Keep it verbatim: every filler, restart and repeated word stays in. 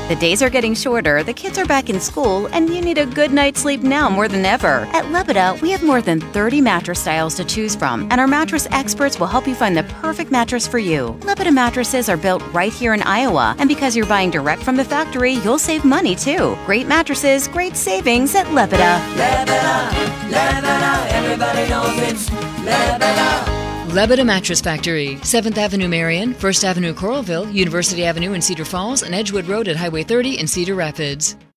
The days are getting shorter, the kids are back in school, and you need a good night's sleep now more than ever. At Lebeda, we have more than thirty mattress styles to choose from, and our mattress experts will help you find the perfect mattress for you. Lebeda mattresses are built right here in Iowa, and because you're buying direct from the factory, you'll save money too. Great mattresses, great savings at Lebeda. Lebeda, Lebeda, everybody knows it's Lebeda. Lebeda Mattress Factory, seventh Avenue Marion, first Avenue Coralville, University Avenue in Cedar Falls, and Edgewood Road at Highway thirty in Cedar Rapids.